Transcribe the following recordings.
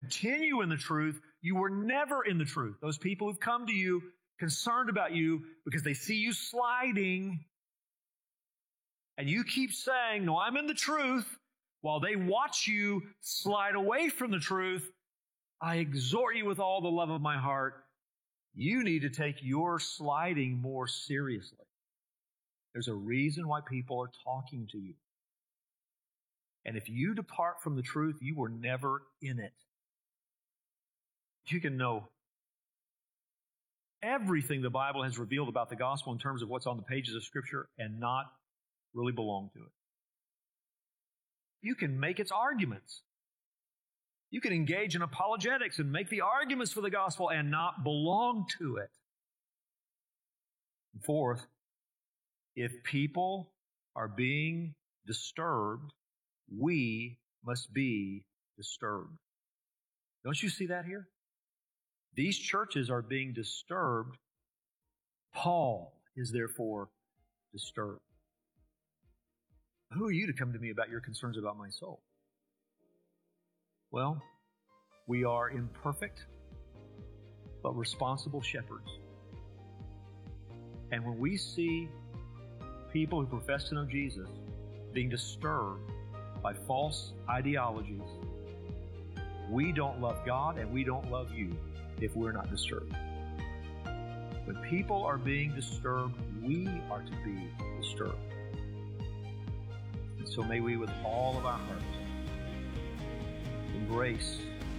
continue in the truth, you were never in the truth. Those people who've come to you concerned about you because they see you sliding, and you keep saying, no, I'm in the truth, while they watch you slide away from the truth, I exhort you with all the love of my heart, you need to take your sliding more seriously. There's a reason why people are talking to you. And if you depart from the truth, you were never in it. You can know everything the Bible has revealed about the gospel in terms of what's on the pages of Scripture and not really belong to it. You can make its arguments. You can engage in apologetics and make the arguments for the gospel and not belong to it. And fourth, if people are being disturbed, we must be disturbed. Don't you see that here? These churches are being disturbed. Paul is therefore disturbed. Who are you to come to me about your concerns about my soul? Well, we are imperfect, but responsible shepherds. And when we see people who profess to know Jesus being disturbed by false ideologies, we don't love God and we don't love you if we're not disturbed. When people are being disturbed, we are to be disturbed. And so may we with all of our hearts embrace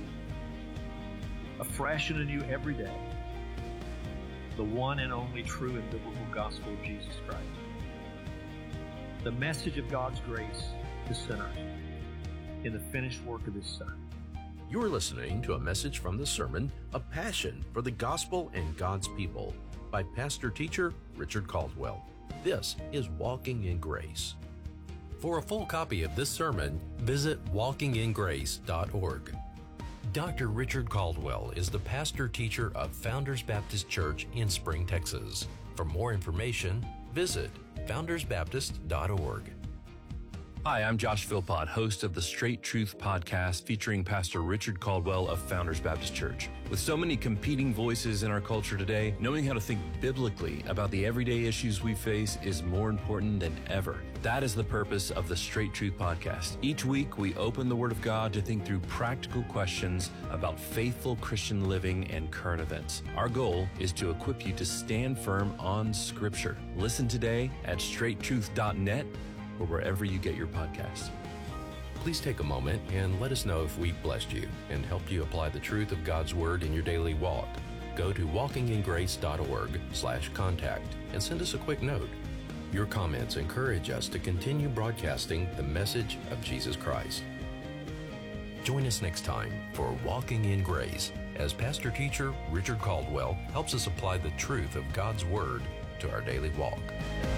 afresh and anew every day the one and only true and biblical gospel of Jesus Christ. The message of God's grace to sinners in the finished work of His Son. You're listening to a message from the sermon, A Passion for the Gospel and God's People, by pastor-teacher Richard Caldwell. This is Walking in Grace. For a full copy of this sermon, visit walkingingrace.org. Dr. Richard Caldwell is the pastor-teacher of Founders Baptist Church in Spring, Texas. For more information, visit foundersbaptist.org. Hi, I'm Josh Philpott, host of the Straight Truth podcast featuring Pastor Richard Caldwell of Founders Baptist Church. With so many competing voices in our culture today, knowing how to think biblically about the everyday issues we face is more important than ever. That is the purpose of the Straight Truth podcast. Each week, we open the Word of God to think through practical questions about faithful Christian living and current events. Our goal is to equip you to stand firm on Scripture. Listen today at straighttruth.net or wherever you get your podcasts. Please take a moment and let us know if we blessed you and helped you apply the truth of God's Word in your daily walk. Go to walkingingrace.org/contact and send us a quick note. Your comments encourage us to continue broadcasting the message of Jesus Christ. Join us next time for Walking in Grace as pastor-teacher Richard Caldwell helps us apply the truth of God's Word to our daily walk.